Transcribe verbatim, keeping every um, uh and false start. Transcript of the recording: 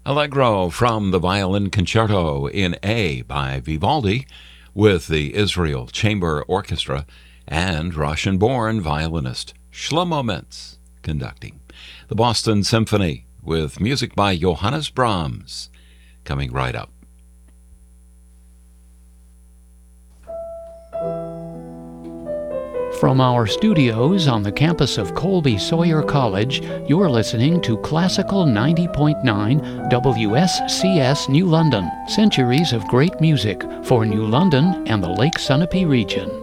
Allegro from the Violin Concerto in A by Vivaldi with the Israel Chamber Orchestra and Russian-born violinist Shlomo Metz conducting. The Boston Symphony with music by Johannes Brahms coming right up. From our studios on the campus of Colby Sawyer College, you're listening to Classical ninety point nine W S C S New London, centuries of great music for New London and the Lake Sunapee region.